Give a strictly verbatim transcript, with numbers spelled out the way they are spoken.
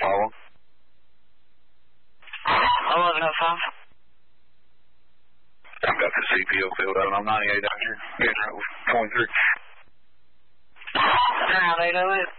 Follow. eleven oh five. I've got the C P O field out on ninety-eight out here. Getting out with point three. Around eight oh eight.